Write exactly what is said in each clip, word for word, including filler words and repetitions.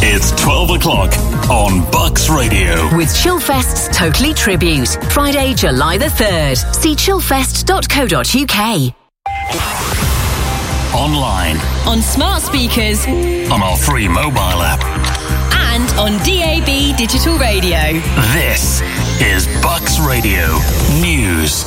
It's twelve o'clock on Bucks Radio. With Chillfest's Totally Tribute. Friday, July the third. See chillfest dot co dot uk. Online. On smart speakers. On our free mobile app. And on D A B digital radio. This is Bucks Radio News.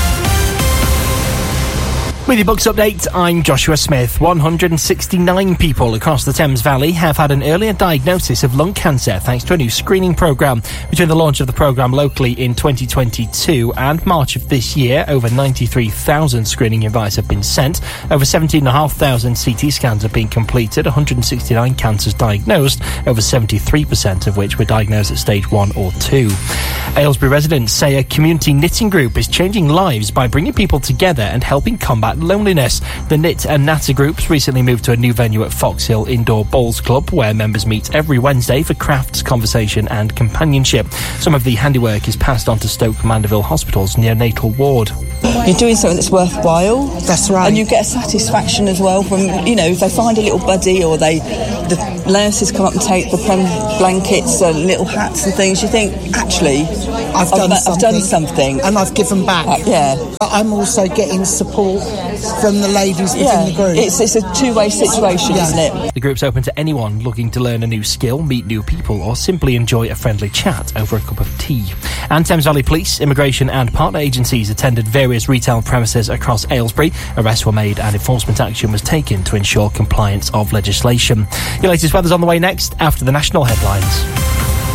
With your Bucks update, I'm Joshua Smith. one hundred sixty-nine people across the Thames Valley have had an earlier diagnosis of lung cancer thanks to a new screening programme. Between the launch of the programme locally in twenty twenty-two and March of this year, over ninety-three thousand screening invites have been sent. Over seventeen thousand five hundred C T scans have been completed, one hundred sixty-nine cancers diagnosed, over seventy-three percent of which were diagnosed at stage one or two. Aylesbury residents say a community knitting group is changing lives by bringing people together and helping combat loneliness. The Knit and Natter groups recently moved to a new venue at Foxhill Indoor Bowls Club, where members meet every Wednesday for crafts, conversation and companionship. Some of the handiwork is passed on to Stoke Mandeville Hospital's neonatal ward. You're doing something that's worthwhile. That's right. And you get a satisfaction as well from, you know, if they find a little buddy or they, the nurses come up and take the prem blankets and little hats and things, you think, actually, I've done, I've, something, I've done something. And I've given back. Uh, yeah. But I'm also getting support from the ladies within yeah. the group. It's, it's a two-way situation, yeah. isn't it? The group's open to anyone looking to learn a new skill, meet new people or simply enjoy a friendly chat over a cup of tea. And Thames Valley Police, immigration and partner agencies attended various retail premises across Aylesbury. Arrests were made and enforcement action was taken to ensure compliance of legislation. Your latest weather's on the way next after the national headlines.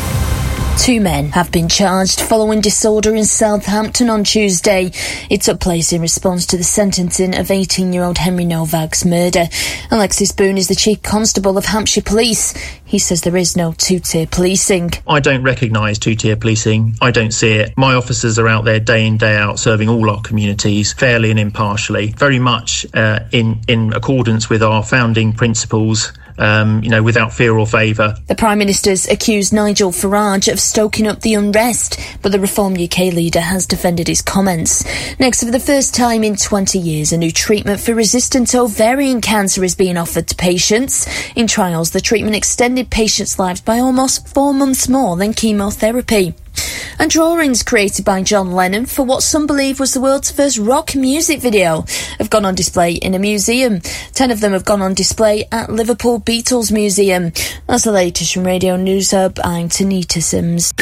Two men have been charged following disorder in Southampton on Tuesday. It took place in response to the sentencing of eighteen-year-old Henry Novak's murder. Alexis Boone is the Chief Constable of Hampshire Police. He says there is no two-tier policing. I don't recognise two-tier policing. I don't see it. My officers are out there day in, day out, serving all our communities fairly and impartially, very much uh, in, in accordance with our founding principles. Um, you know, without fear or favour. The Prime Minister's accused Nigel Farage of stoking up the unrest, but the Reform U K leader has defended his comments. Next, for the first time in twenty years, a new treatment for resistant ovarian cancer is being offered to patients. In trials, the treatment extended patients' lives by almost four months more than chemotherapy. And drawings created by John Lennon for what some believe was the world's first rock music video have gone on display in a museum. Ten of them have gone on display at Liverpool Beatles Museum. That's the latest from Radio News Hub. I'm Tanita Sims.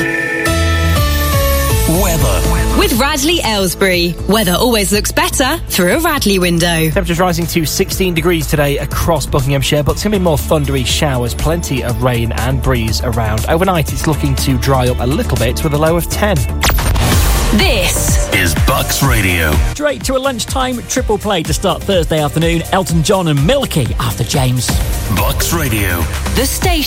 Weather. With Radley Aylesbury. Weather always looks better through a Radley window. Temperatures rising to sixteen degrees today across Buckinghamshire, but it's going to be more thundery showers, plenty of rain and breeze around. Overnight, it's looking to dry up a little bit with a low of ten. This is Bucks Radio. Straight to a lunchtime triple play to start Thursday afternoon. Elton John and Milky after James. Bucks Radio. The station.